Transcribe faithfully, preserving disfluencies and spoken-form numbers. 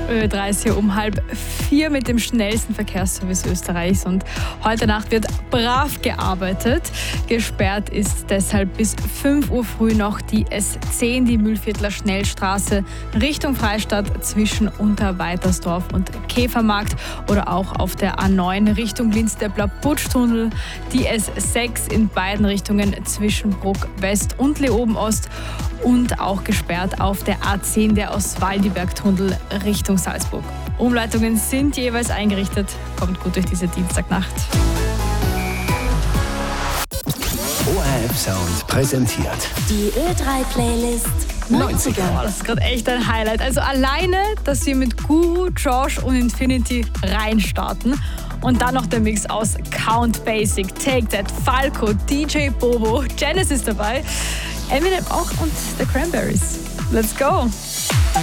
Ö drei ist hier um halb vier mit dem schnellsten Verkehrsservice Österreichs und heute Nacht wird brav gearbeitet. Gesperrt ist deshalb bis fünf Uhr früh noch die S zehn, die Mühlviertler Schnellstraße Richtung Freistadt zwischen Unterweitersdorf und Käfermarkt oder auch auf der A neun Richtung Linz-Deppler-Putschtunnel, die S sechs in beiden Richtungen zwischen Bruck West und Leoben Ost und auch gesperrt auf der A zehn der Oswaldiberg-Tunnel Richtung Salzburg. Umleitungen sind jeweils eingerichtet. Kommt gut durch diese Dienstagnacht. O R F Sound präsentiert Die Ö drei Playlist neunziger. Oh, das ist gerade echt ein Highlight. Also alleine, dass wir mit Guru, Josh und Infinity reinstarten. Und dann noch der Mix aus Count Basic, Take That, Falco, D J Bobo, Genesis dabei, Eminem auch und The Cranberries. Let's go!